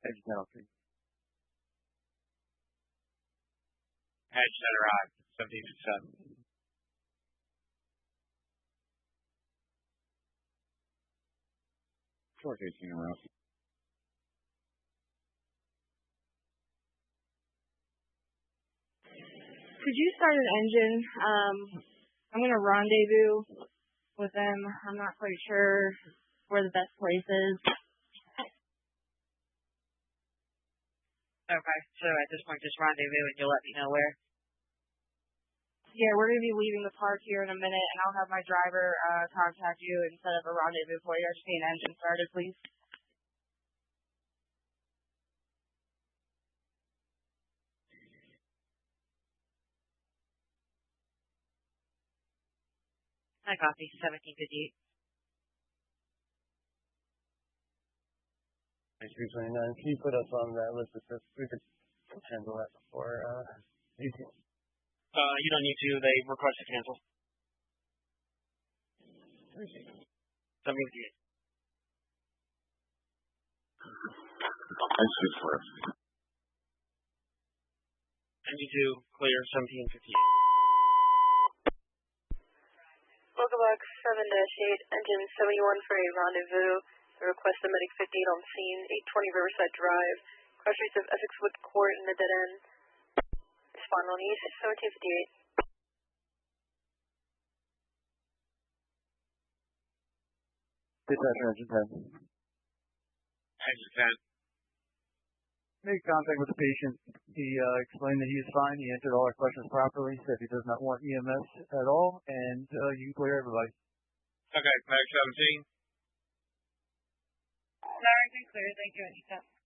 Edge penalty. Edge that arrived. 1757. Short 18 around. Could you start an engine? I'm going to rendezvous with them. I'm not quite sure where the best place is. Okay, so at this point, just rendezvous and you'll let me know where? Yeah, we're going to be leaving the park here in a minute, and I'll have my driver contact you and set up a rendezvous for you. I just need an engine started, please. I copy, 1758. 329. Can you put us on that list of this? We could handle that before. You don't need to. They request to cancel. 1758. I see first. NG2, clear, 1758. Welcome back, 7-8, engine 71 for a rendezvous. The request of medic 58 on scene, 820 Riverside Drive. Cross streets of Essex Wood Court in the dead end. Respond on east, 1758. Dispatcher, engine 10. Engine 10. Made contact with the patient. He explained that he is fine. He answered all our questions properly. Said he does not want EMS at all, and you can clear everybody. Okay, medic 17. Sorry, I can clear. Thank you, Anita.